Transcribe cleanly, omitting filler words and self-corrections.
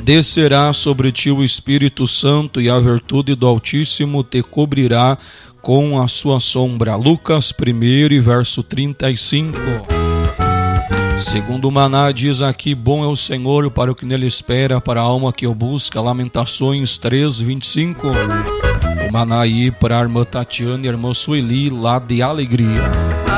Descerá sobre ti o Espírito Santo e a virtude do Altíssimo te cobrirá com a sua sombra. Lucas 1, verso 35. Segundo o Maná diz aqui, bom é o Senhor para o que nele espera, para a alma que o busca. Lamentações 3, 25. O Maná aí para a irmã Tatiana e a irmã Sueli, lá de Alegria.